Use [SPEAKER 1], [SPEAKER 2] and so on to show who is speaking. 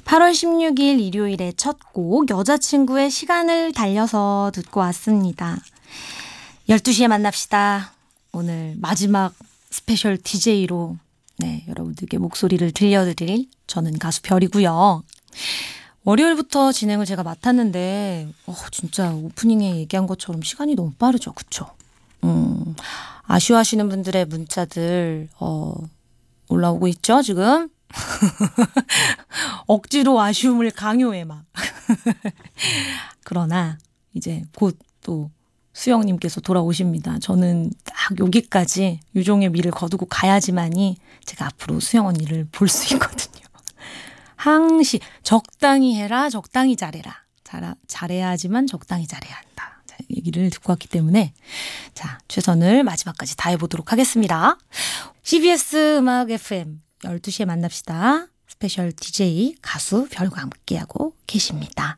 [SPEAKER 1] 8월 16일 일요일의 첫 곡 여자친구의 시간을 달려서 듣고 왔습니다. 12시에 만납시다. 오늘 마지막 스페셜 DJ로 여러분들께 목소리를 들려드릴 저는 가수 별이고요. 월요일부터 진행을 제가 맡았는데 진짜 오프닝에 얘기한 것처럼 시간이 너무 빠르죠. 그쵸? 아쉬워하시는 분들의 문자들 올라오고 있죠 지금? 억지로 아쉬움을 강요해 막. 그러나 이제 곧 또 수영님께서 돌아오십니다. 저는 딱 여기까지 유종의 미를 거두고 가야지만이 제가 앞으로 수영 언니를 볼 수 있거든요. 항시 적당히 해라, 적당히 잘해라. 잘해야 하지만 적당히 잘해야 한다. 자, 얘기를 듣고 왔기 때문에 자, 최선을 마지막까지 다해보도록 하겠습니다. CBS 음악 FM 12시에 만납시다. 스페셜 DJ 가수 별과 함께하고 계십니다.